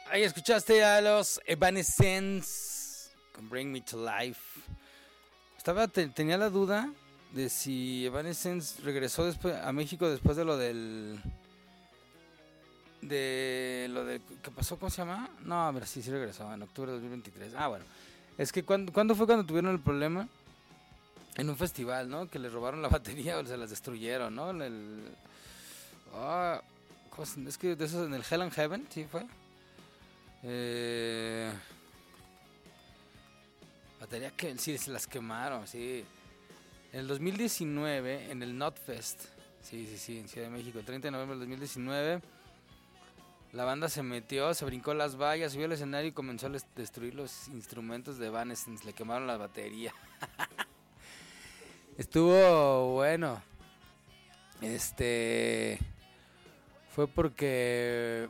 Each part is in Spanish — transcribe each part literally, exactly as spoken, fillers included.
Ahí escuchaste a los Evanescence con Bring Me to Life. Estaba te, tenía la duda de si Evanescence regresó después a México después de lo del de lo de ¿qué pasó? ¿Cómo se llama? No, a ver, sí, sí regresó en octubre de dos mil veintitrés. Ah, bueno. Es que cuando ¿cuándo fue cuando tuvieron el problema? En un festival, ¿no? Que les robaron la batería o se las destruyeron, ¿no? En el ah, es que de eso en el Hell and Heaven, sí fue. Eh, batería que sí se las quemaron, sí. En el dos mil diecinueve, en el Notfest, sí, sí, sí, en Ciudad de México, el treinta de noviembre del dos mil diecinueve, la banda se metió, se brincó las vallas, subió al escenario y comenzó a destruir los instrumentos de Evanescence, le quemaron la batería. Estuvo bueno. Este fue porque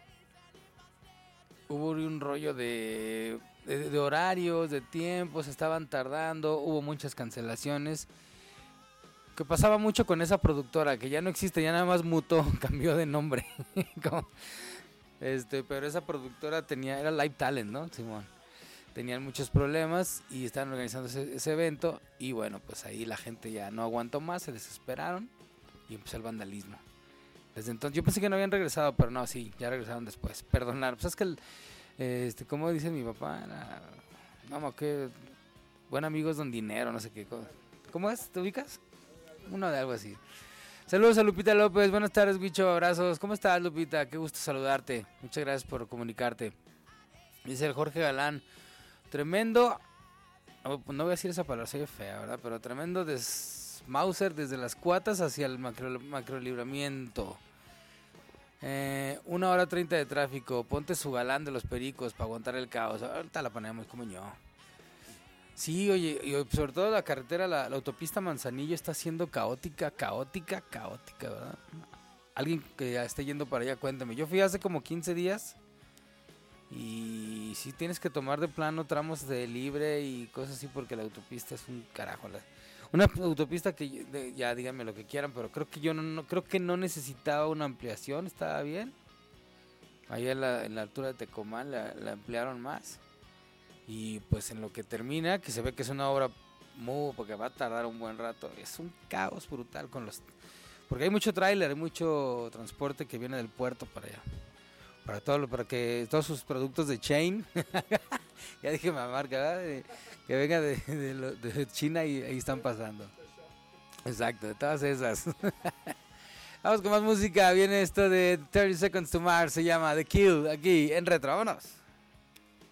hubo un rollo de, de, de horarios, de tiempos, estaban tardando, hubo muchas cancelaciones. Que pasaba mucho con esa productora, que ya no existe, ya nada más mutó, cambió de nombre. Como, este, pero esa productora tenía, era Live Talent, ¿no, Simón? Tenían muchos problemas y estaban organizando ese, ese evento. Y bueno, pues ahí la gente ya no aguantó más, se desesperaron y empezó el vandalismo. Desde entonces, yo pensé que no habían regresado, pero no, sí, ya regresaron después. Perdonar, pues es que, el, este, como dice mi papá, era, no, que buen amigo es don dinero, no sé qué. ¿Cómo es? ¿Te ubicas? Uno de algo así. Saludos a Lupita López, buenas tardes, Guicho, abrazos. ¿Cómo estás, Lupita? Qué gusto saludarte. Muchas gracias por comunicarte. Dice el Jorge Galán, tremendo, no, no voy a decir esa palabra, soy fea, ¿verdad? Pero tremendo desmauser desde las cuatas hacia el macro, macro libramiento. Eh, una hora treinta de tráfico, ponte su Galán de los Pericos para aguantar el caos. Ahorita la ponemos como yo. Sí, oye, y sobre todo la carretera, la, la autopista Manzanillo está siendo caótica, caótica, caótica, ¿verdad? Alguien que ya esté yendo para allá, cuéntame. Yo fui hace como quince días y sí tienes que tomar de plano tramos de libre y cosas así porque la autopista es un carajo. La, una autopista que de, ya díganme lo que quieran, pero creo que yo no, no creo que no necesitaba una ampliación, estaba bien. Allá en la, en la altura de Tecomán la, la ampliaron más. Y pues en lo que termina, que se ve que es una obra muy, porque va a tardar un buen rato, es un caos brutal con los, porque hay mucho tráiler, hay mucho transporte que viene del puerto para allá, para todo, para que todos sus productos de Chain, ya dije mi marca, ¿verdad? Que venga de, de, de China y ahí están pasando. Exacto, de todas esas. Vamos con más música, viene esto de thirty seconds to Mars, se llama The Kill, aquí en Retro, vámonos.